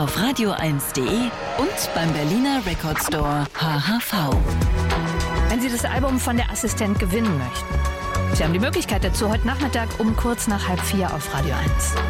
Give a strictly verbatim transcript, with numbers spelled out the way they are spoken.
auf radio eins punkt de und beim Berliner Record Store H H V. Wenn Sie das Album von der Assistent gewinnen möchten, Sie haben die Möglichkeit dazu heute Nachmittag um kurz nach halb vier auf Radio eins.